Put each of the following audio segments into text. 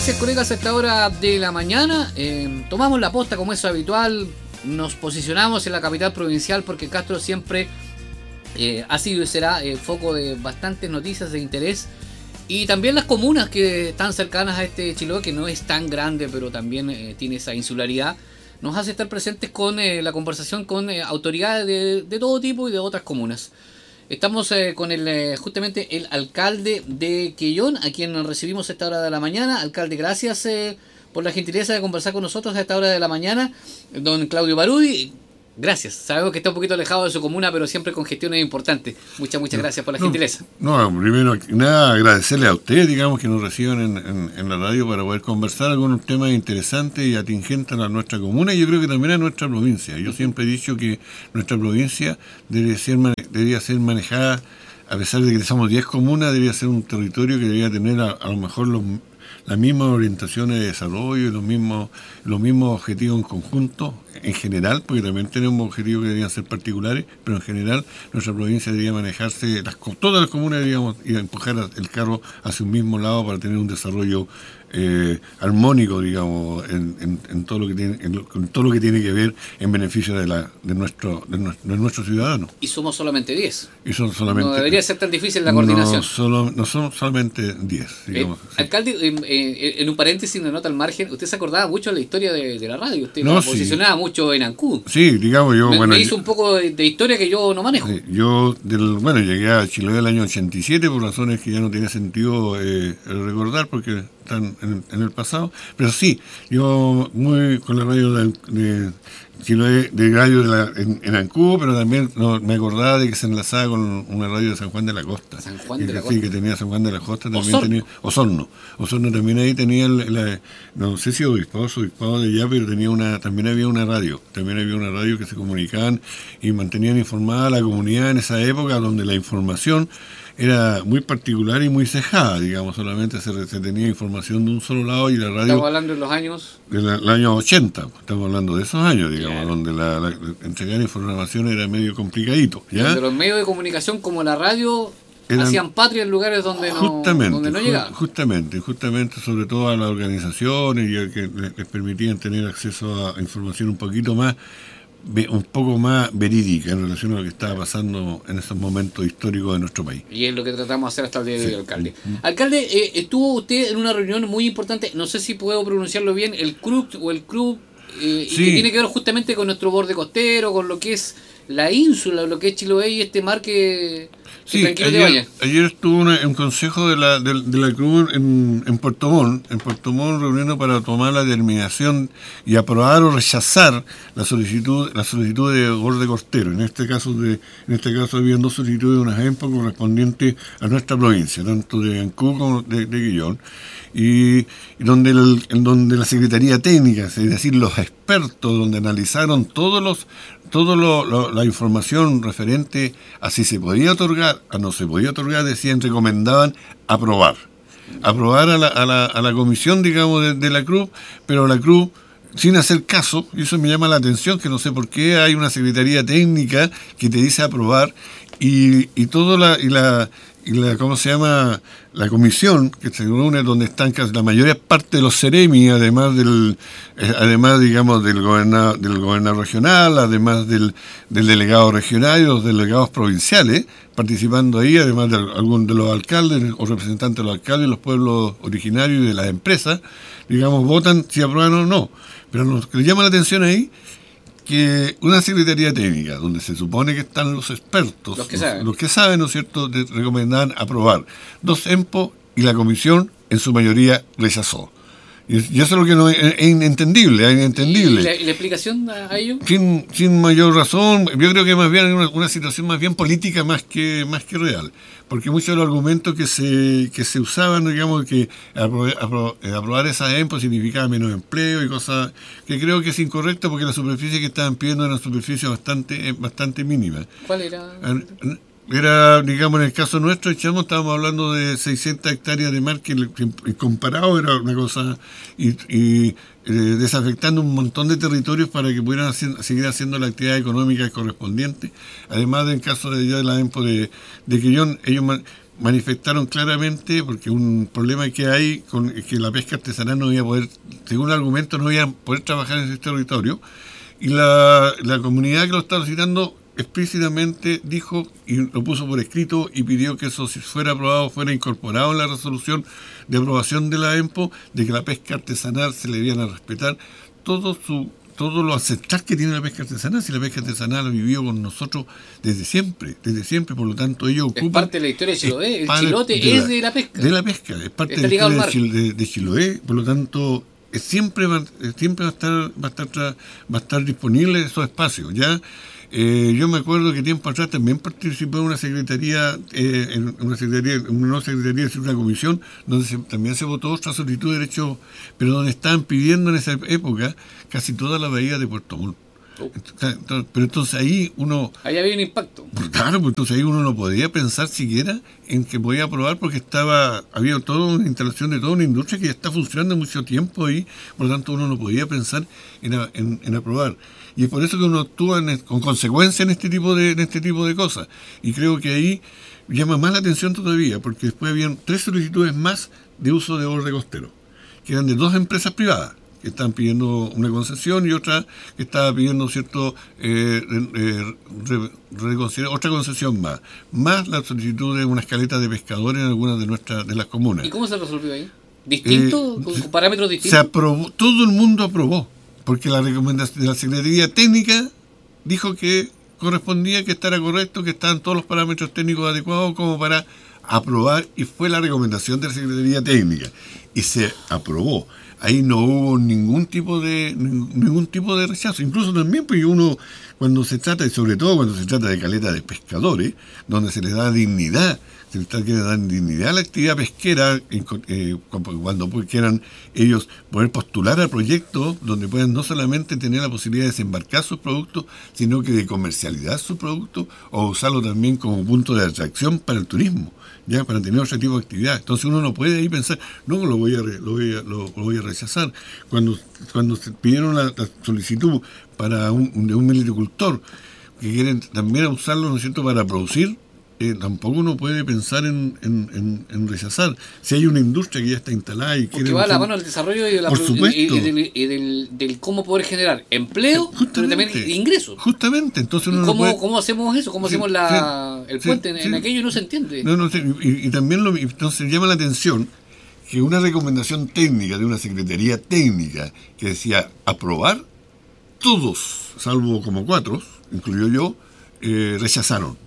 gracias, colegas. A esta hora de la mañana tomamos la posta como es habitual. Nos posicionamos en la capital provincial porque Castro siempre ha sido y será foco de bastantes noticias de interés. Y también las comunas que están cercanas a este Chiloé, que no es tan grande, pero también tiene esa insularidad, nos hace estar presentes con la conversación con autoridades de todo tipo y de otras comunas. Estamos con justamente el alcalde de Quellón, a quien recibimos a esta hora de la mañana. Alcalde, gracias por la gentileza de conversar con nosotros a esta hora de la mañana. Don Claudio Barudi, gracias. Sabemos que está un poquito alejado de su comuna, pero siempre con gestiones importantes. Muchas gracias por la gentileza. No, primero que nada agradecerle a ustedes, digamos, que nos reciban en la radio para poder conversar algunos temas interesantes y atingentes a nuestra comuna y yo creo que también a nuestra provincia. Yo siempre he dicho que nuestra provincia debería ser manejada, a pesar de que somos 10 comunas, debería ser un territorio que debería tener a lo mejor las mismas orientaciones de desarrollo y los mismos objetivos en conjunto, en general, porque también tenemos objetivos que deberían ser particulares, pero en general nuestra provincia debería manejarse, todas las comunas deberíamos ir a empujar el carro hacia un mismo lado para tener un desarrollo armónico, digamos, en todo lo que tiene que ver en beneficio de nuestros ciudadanos. Y somos solamente 10. No debería ser tan difícil la coordinación. No somos solamente 10, digamos. Alcalde, en un paréntesis, una nota al margen, usted se acordaba mucho de la historia de la radio, usted la posicionaba mucho en Ancud. Sí, digamos, me hizo un poco de historia que yo no manejo. Yo llegué a Chiloé el año 87 por razones que ya no tiene sentido recordar porque están en el pasado, pero sí, yo muy con la radio de Chiloé, de radio en Ancud, pero también me acordaba de que se enlazaba con una radio de San Juan de la Costa. San Juan de la Costa. Sí, que tenía San Juan de la Costa, también tenía Osorno también ahí tenía no sé si obispado de allá, pero también había una radio que se comunicaban y mantenían informada a la comunidad en esa época donde la información era muy particular y muy cejada, digamos, solamente se tenía información de un solo lado y la radio... Estamos hablando de los años... Del año 80, estamos hablando de esos años, digamos, claro, donde la entregar información era medio complicadito, ¿ya? De los medios de comunicación como la radio hacían patria en lugares donde no llegaban. Justamente, sobre todo a las organizaciones y que les permitían tener acceso a información un poco más verídica en relación a lo que estaba pasando en esos momentos históricos de nuestro país. Y es lo que tratamos de hacer hasta el día de hoy, alcalde. Alcalde, estuvo usted en una reunión muy importante, no sé si puedo pronunciarlo bien, el CRUC o el CRUB, y que tiene que ver justamente con nuestro borde costero, con lo que es la ínsula, lo que es Chiloé y este mar que sí, ayer estuvo un consejo de la CRUB en Puerto Montt reuniendo para tomar la determinación y aprobar o rechazar la solicitud de borde costero. En este caso habían dos solicitudes de unas EMPO correspondientes a nuestra provincia, tanto de Ancud como de Quellón, y donde la Secretaría Técnica, es decir, los expertos, donde analizaron la información referente a si se podía otorgar, a no se podía otorgar, recomendaban aprobar a la comisión, digamos, de la CRUB, pero la CRUB, sin hacer caso, y eso me llama la atención, que no sé por qué hay una Secretaría Técnica que te dice aprobar, y ¿cómo se llama? La comisión que se reúne donde están casi la mayor parte de los seremi, además digamos del gobernador regional, además del delegado regional y los delegados provinciales participando ahí, además de algún de los alcaldes o representantes de los alcaldes, los pueblos originarios y de las empresas, digamos, votan si aprueban o no. Pero lo que le llama la atención ahí, que una Secretaría Técnica, donde se supone que están los expertos, los que saben, ¿no es cierto?, recomendaban aprobar. Dos EMPO y la comisión, en su mayoría, rechazó. Y eso es lo que no es inentendible. ¿Y la explicación a ello? Sin mayor razón, yo creo que más bien es una situación más bien política más que real. Porque muchos de los argumentos que se usaban, digamos, que aprobar esa EMPO significaba menos empleo y cosas que creo que es incorrecto porque la superficie que estaban pidiendo era una superficie bastante mínima. ¿Cuál era? Era, digamos, en el caso nuestro, estábamos hablando de 600 hectáreas de mar, que comparado era una cosa, y desafectando un montón de territorios para que pudieran seguir haciendo la actividad económica correspondiente. Además, en caso de la EMPO de Quellón, ellos manifestaron claramente, porque un problema que hay con es que la pesca artesanal no iba a poder, según el argumento, no iba a poder trabajar en ese territorio, y la comunidad que lo estaba citando explícitamente dijo y lo puso por escrito y pidió que eso, si fuera aprobado, fuera incorporado en la resolución de aprobación de la EMPO, de que la pesca artesanal se le debían a respetar todo lo ancestral que tiene la pesca artesanal. Si la pesca artesanal ha vivido con nosotros desde siempre, por lo tanto ellos ocupan... Es parte de la historia de Chiloé, el chilote es de la pesca. De la pesca, es parte de la historia de Chiloé, por lo tanto siempre va a estar disponible esos espacios, ¿ya? Yo me acuerdo que tiempo atrás también participé en una secretaría, una comisión, donde también se votó otra solicitud de derechos, pero donde estaban pidiendo en esa época casi toda la bahía de Puerto Montt. Pero entonces ahí uno... Ahí había un impacto. Claro, pues entonces ahí uno no podía pensar siquiera en que podía aprobar porque había toda una instalación de toda una industria que ya está funcionando mucho tiempo ahí, por lo tanto uno no podía pensar en aprobar. Y es por eso que uno actúa con consecuencia en este tipo de cosas. Y creo que ahí llama más la atención todavía, porque después habían 3 solicitudes más de uso de borde costero, que eran de 2 empresas privadas, que estaban pidiendo una concesión y otra que estaba pidiendo otra concesión más la solicitud de una escaleta de pescadores en algunas de las comunas. ¿Y cómo se resolvió ahí? ¿Distinto? ¿Con parámetros distintos? Se aprobó, todo el mundo aprobó, porque la recomendación de la Secretaría Técnica dijo que correspondía, que estara correcto, que estaban todos los parámetros técnicos adecuados como para aprobar, y fue la recomendación de la Secretaría Técnica y se aprobó. Ahí no hubo ningún tipo de rechazo. Incluso también, pues uno, cuando se trata, y sobre todo cuando se trata de caleta de pescadores, donde se les da dignidad, se les quiere dar dignidad a la actividad pesquera, cuando quieran ellos poder postular al proyecto, donde puedan no solamente tener la posibilidad de desembarcar sus productos, sino que de comercializar sus productos o usarlo también como punto de atracción para el turismo, ya para tener otro tipo de actividad. Entonces uno no puede ahí pensar, no, lo voy a rechazar. Cuando se pidieron la solicitud para de un meliticultor que quieren también usarlo, ¿no es cierto?, para producir, tampoco uno puede pensar en rechazar. Si hay una industria que ya está instalada y porque va a la mano del desarrollo y, del cómo poder generar empleo, pero también ingresos. Justamente, entonces uno ¿Cómo hacemos eso? ¿Cómo hacemos el puente? En aquello no se entiende. Y también entonces llama la atención que una recomendación técnica de una secretaría técnica que decía aprobar, todos, salvo como 4, incluyo yo, rechazaron.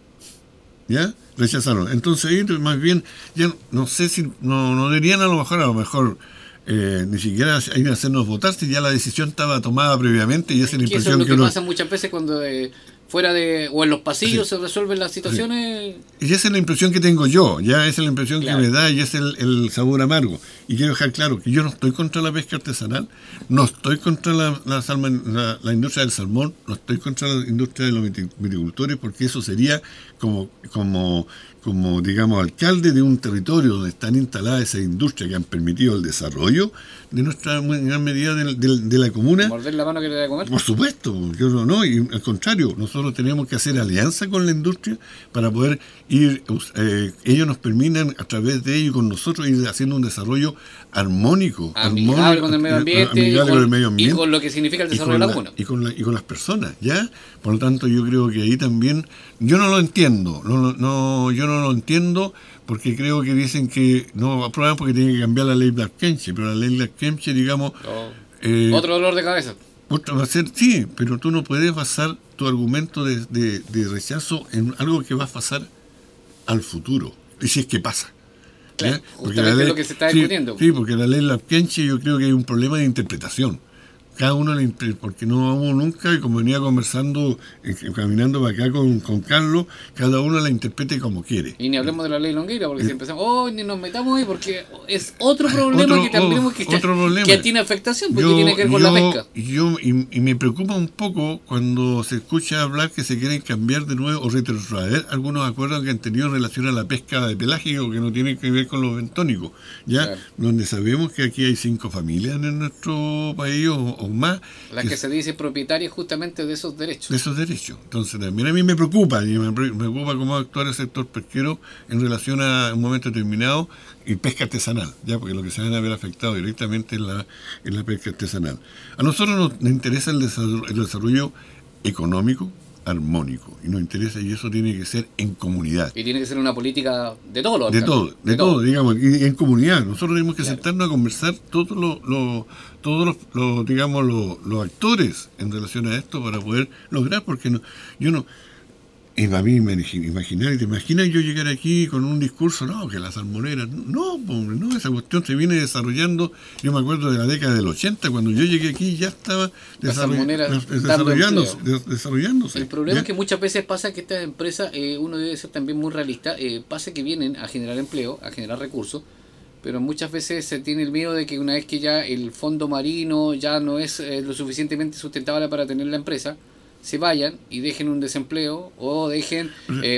¿Ya? Rechazaron. Entonces ahí más bien, ya no sé si, no dirían a lo mejor ni siquiera hay que hacernos votar si ya la decisión estaba tomada previamente, y esa es la impresión eso es lo que pasa muchas veces cuando fuera o en los pasillos se resuelven las situaciones. Sí. Y esa es la impresión que tengo yo, ya esa es la impresión que me da, y es el sabor amargo. Y quiero dejar claro que yo no estoy contra la pesca artesanal, no estoy contra la industria del salmón, no estoy contra la industria de los viticultores, porque eso sería como digamos, alcalde de un territorio donde están instaladas esas industrias que han permitido el desarrollo de nuestra gran medida de la comuna. ¿Morder la mano que le da de comer? Por supuesto, yo no, y al contrario, nosotros tenemos que hacer alianza con la industria para poder ir, ellos nos permitan a través de ellos y con nosotros ir haciendo un desarrollo amigable con el medio ambiente, y con lo que significa el desarrollo de la comuna. Y con las personas, ¿ya? Por lo tanto, yo creo que ahí también, yo no lo entiendo, yo no lo entiendo, porque creo que dicen que no aprueban porque tienen que cambiar la ley Black-Kenche, pero la ley Black-Kenche, digamos... otro dolor de cabeza. Va a ser, sí, pero tú no puedes basar tu argumento de rechazo en algo que va a pasar al futuro, y si es que pasa. Claro, justamente es lo que se está discutiendo. Sí, porque la ley Black-Kenche yo creo que hay un problema de interpretación. Cada uno, porque no vamos nunca, y como venía conversando, caminando para acá con Carlos, cada uno la interprete como quiere. Y ni hablemos de la ley Longueira, porque si empezamos, ni nos metamos ahí, porque es otro problema que tendremos que tiene afectación, porque tiene que ver con la pesca. Y me preocupa un poco cuando se escucha hablar que se quieren cambiar de nuevo o retrotraer algunos acuerdos que han tenido en relación a la pesca de pelágico, que no tienen que ver con los bentónicos, ¿ya? Claro. Donde sabemos que aquí hay 5 familias en nuestro país, o aún más. Las que se dice propietarias justamente de esos derechos. De esos derechos. Entonces también a mí me preocupa, y me preocupa cómo va a actuar el sector pesquero en relación a un momento determinado y pesca artesanal, ya porque lo que se van a ver afectado directamente es la pesca artesanal. A nosotros nos interesa el desarrollo económico, armónico, y nos interesa, y eso tiene que ser en comunidad. Y tiene que ser una política de todos los de todo, digamos, y en comunidad. Nosotros tenemos que sentarnos a conversar todos los digamos, los actores en relación a esto para poder lograr, porque yo no. Y a mí imaginar, y te imaginas yo llegar aquí con un discurso, no, que las salmoneras, no, hombre, no, esa cuestión se viene desarrollando. Yo me acuerdo de la década del 80, cuando yo llegué aquí ya estaba desarrollándose. El problema es que muchas veces pasa que estas empresas, uno debe ser también muy realista, pasa que vienen a generar empleo, a generar recursos, pero muchas veces se tiene el miedo de que una vez que ya el fondo marino ya no es lo suficientemente sustentable para tener la empresa, se vayan y dejen un desempleo o dejen